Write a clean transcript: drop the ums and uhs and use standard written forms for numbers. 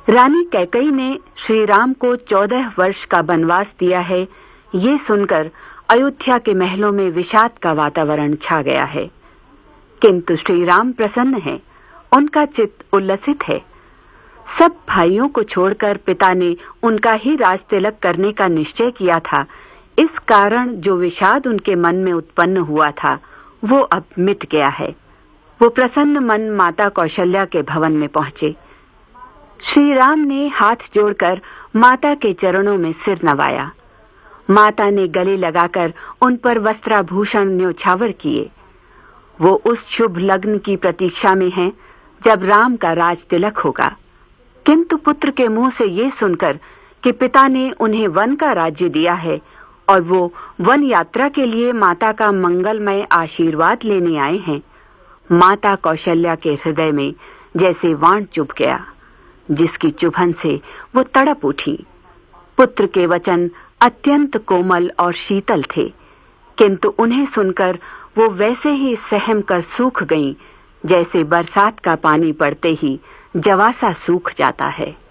रानी कैकेयी ने श्री राम को 14 वर्ष का वनवास दिया है, ये सुनकर अयोध्या के महलों में विषाद का वातावरण छा गया है। किंतु श्री राम प्रसन्न हैं, उनका चित्त उल्लसित है। सब भाइयों को छोड़कर पिता ने उनका ही राज तिलक करने का निश्चय किया था। इस कारण जो विषाद उनके मन में उत्पन्न हुआ था वो अब मिट गया है। वो प्रसन्न मन माता कौशल्या के भवन में पहुंचे। श्री राम ने हाथ जोड़कर माता के चरणों में सिर नवाया। माता ने गले लगाकर उन पर वस्त्राभूषण न्योछावर किए। वो उस शुभ लग्न की प्रतीक्षा में हैं जब राम का राज तिलक होगा। किंतु पुत्र के मुंह से ये सुनकर कि पिता ने उन्हें वन का राज्य दिया है और वो वन यात्रा के लिए माता का मंगलमय आशीर्वाद लेने आए हैं, माता कौशल्या के हृदय में जैसे वाण चुभ गया, जिसकी चुभन से वो तड़प उठी। पुत्र के वचन अत्यंत कोमल और शीतल थे, किंतु उन्हें सुनकर वो वैसे ही सहम कर सूख गईं, जैसे बरसात का पानी पड़ते ही जवासा सूख जाता है।